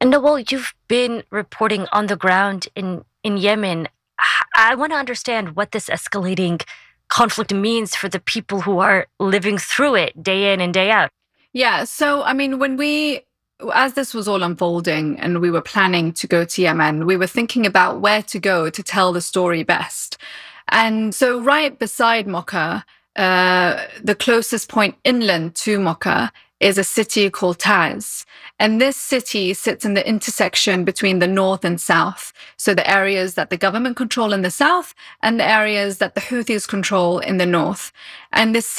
And Noel, you've been reporting on the ground in Yemen. I want to understand what this escalating conflict means for the people who are living through it day in and day out. Yeah. So, I mean, as this was all unfolding and we were planning to go to Yemen, we were thinking about where to go to tell the story best. And so, right beside Mocha, the closest point inland to Mocha is a city called Taz. And this city sits in the intersection between the north and south. So the areas that the government control in the south and the areas that the Houthis control in the north. And this